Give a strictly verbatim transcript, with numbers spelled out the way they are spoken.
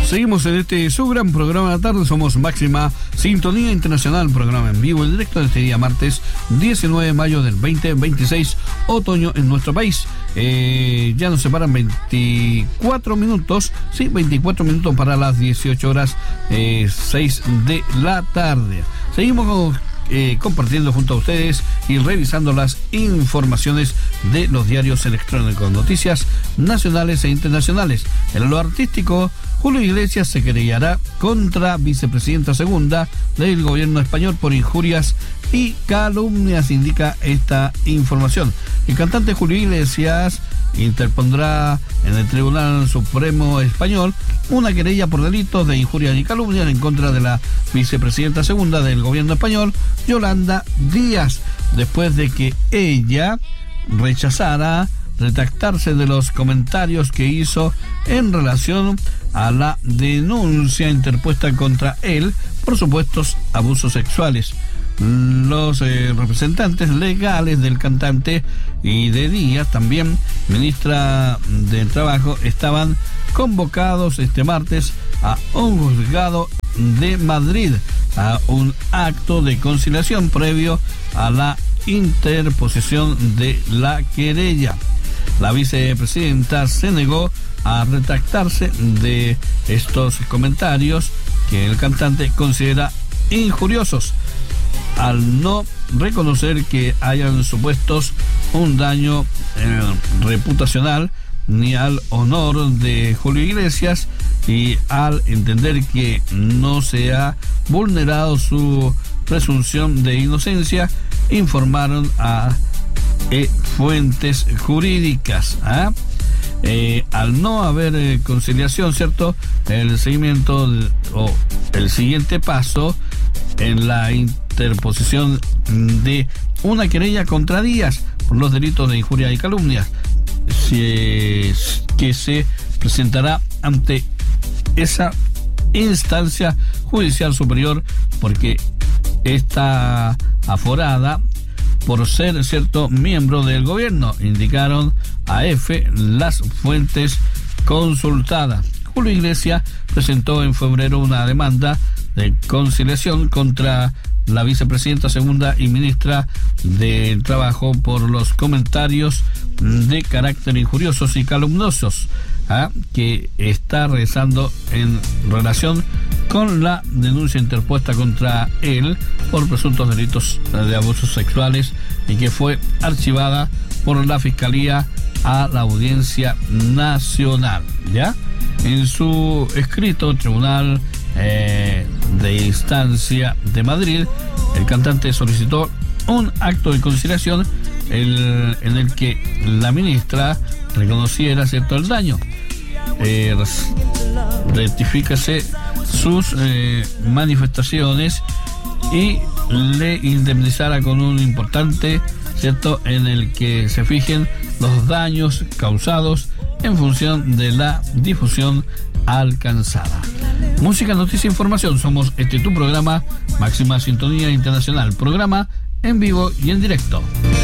Seguimos en este su gran programa de la tarde. Somos Máxima Sintonía Internacional, programa en vivo, en directo de este día martes diecinueve de mayo del veinte veintiséis, otoño en nuestro país. Eh, ya nos separan veinticuatro minutos, sí, veinticuatro minutos para las dieciocho horas, eh, seis de la tarde. Seguimos con Eh, compartiendo junto a ustedes y revisando las informaciones de los diarios electrónicos, noticias nacionales e internacionales. En lo artístico, Julio Iglesias se querellará contra vicepresidenta segunda del gobierno español por injurias y calumnias, indica esta información. El cantante Julio Iglesias interpondrá en el Tribunal Supremo Español una querella por delitos de injurias y calumnias en contra de la vicepresidenta segunda del gobierno español, Yolanda Díaz, después de que ella rechazara retractarse de los comentarios que hizo en relación a la denuncia interpuesta contra él por supuestos abusos sexuales. Los eh, representantes legales del cantante y de Díaz, también ministra del Trabajo, estaban convocados este martes a un juzgado de Madrid a un acto de conciliación previo a la interposición de la querella. La vicepresidenta se negó a retractarse de estos comentarios que el cantante considera injuriosos, al no reconocer que hayan supuestos un daño eh, reputacional ni al honor de Julio Iglesias, y al entender que no se ha vulnerado su presunción de inocencia, informaron a eh, fuentes jurídicas. ¿eh? Eh, al no haber eh, conciliación, ¿cierto? El seguimiento de, o el siguiente paso en la interposición de una querella contra Díaz por los delitos de injuria y calumnia, si, que se presentará ante esa instancia judicial superior, porque está aforada por ser cierto miembro del gobierno, indicaron a EFE las fuentes consultadas. Julio Iglesias presentó en febrero una demanda de conciliación contra la vicepresidenta segunda y ministra del Trabajo por los comentarios de carácter injuriosos y calumniosos ¿ah? que está realizando en relación con la denuncia interpuesta contra él por presuntos delitos de abusos sexuales, y que fue archivada por la Fiscalía a la Audiencia Nacional. ¿Ya? En su escrito, Tribunal eh, de Instancia de Madrid, el cantante solicitó un acto de conciliación el, en el que la ministra reconociera cierto el daño, eh, rectifícase sus eh, manifestaciones y le indemnizara con un importante, cierto, en el que se fijen los daños causados en función de la difusión alcanzada. Música, noticia, información. Somos este tu programa, Máxima Sintonía Internacional, programa en vivo y en directo.